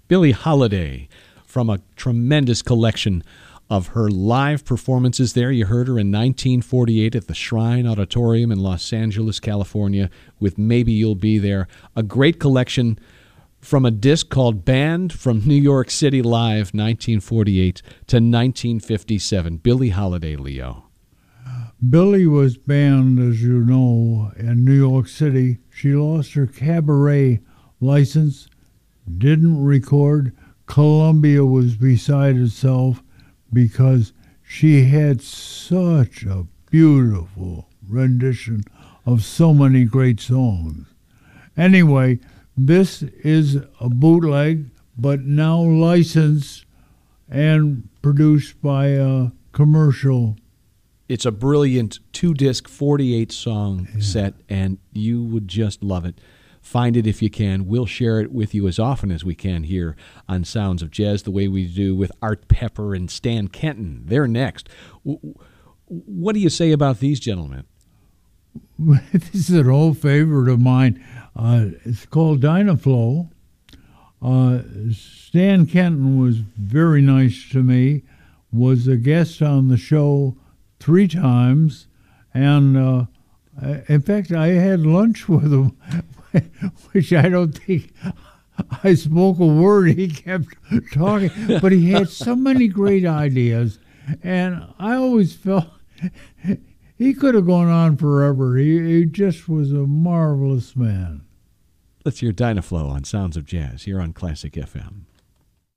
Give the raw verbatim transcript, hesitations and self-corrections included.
Billie Holiday, from a tremendous collection of her live performances there. You heard her in nineteen forty-eight at the Shrine Auditorium in Los Angeles, California, with Maybe You'll Be There. A great collection from a disc called Band from New York City Live, nineteen forty-eight to nineteen fifty-seven. Billie Holiday, Leo. Billie was banned, as you know, in New York City. She lost her cabaret license, didn't record. Columbia was beside itself because she had such a beautiful rendition of so many great songs. Anyway, this is a bootleg, but now licensed and produced by a commercial. It's a brilliant two-disc, forty-eight song Yeah. set, and you would just love it. Find it if you can. We'll share it with you as often as we can here on Sounds of Jazz, the way we do with Art Pepper and Stan Kenton. They're next. What do you say about these gentlemen? This is an old favorite of mine. Uh, it's called Dynaflow. Uh, Stan Kenton was very nice to me, was a guest on the show three times, and uh, in fact, I had lunch with him, which I don't think I spoke a word. He kept talking, but he had so many great ideas, and I always felt he could have gone on forever. He, he just was a marvelous man. Let's hear Dynaflow on Sounds of Jazz here on Classic F M.